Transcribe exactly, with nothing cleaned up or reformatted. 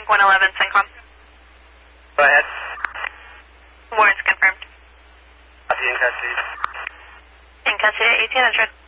one eleven, Syncom. Go ahead. Warrants confirmed. Copy in custody. In custody at eighteen hundred.